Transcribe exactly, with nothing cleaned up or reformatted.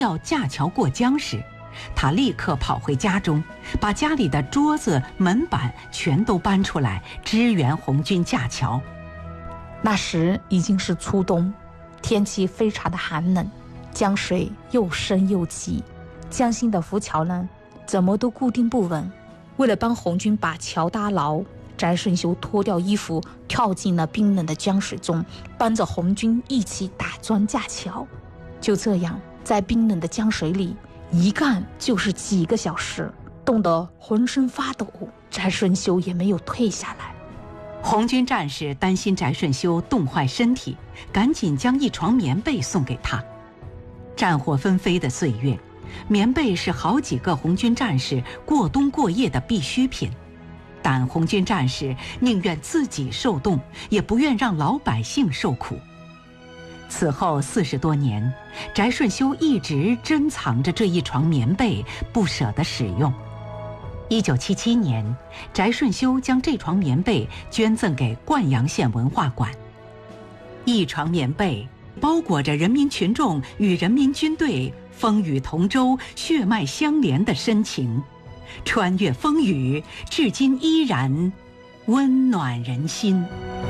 要架桥过江时，他立刻跑回家中，把家里的桌子、门板全都搬出来支援红军架桥。 那时已经是初冬，天气非常的寒冷，江水又深又急，江心的浮桥呢，怎么都固定不稳。为了帮红军把桥搭牢，翟顺修脱掉衣服，跳进了冰冷的江水中，帮着红军一起打桩架桥。就这样，在冰冷的江水里一干就是几个小时，冻得浑身发抖，翟顺修也没有退下来。 红军战士担心翟顺修冻坏身体，赶紧将一床棉被送给他。战火纷飞的岁月，棉被是好几个红军战士过冬过夜的必需品，但红军战士宁愿自己受冻，也不愿让老百姓受苦。此后四十多年，翟顺修一直珍藏着这一床棉被，不舍得使用。一九七七年，翟顺修将这床棉被捐赠给灌阳县文化馆。一床棉被包裹着人民群众与人民军队风雨同舟、血脉相连的深情，穿越风雨，至今依然温暖人心。